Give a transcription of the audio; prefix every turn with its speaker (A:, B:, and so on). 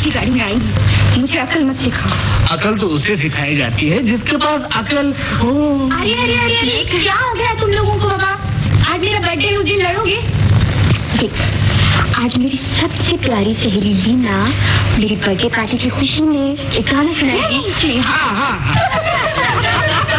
A: अच्छी गाड़ी में आएंगी। मुझे अकल मत सिखाओ।
B: अकल तो उसे सिखाई जाती है जिसके पास अकल हो।
A: अरे अरे अरे अरे क्या हो गया तुम लोगों को बाबा? आज मेरा बर्थडे है, उस दिन लड़ोगे? आज मेरी सबसे प्यारी सहेली लीना मेरी बर्थडे पार्टी की खुशी में एक गाना सुनाएगी।
B: हाँ हाँ हाँ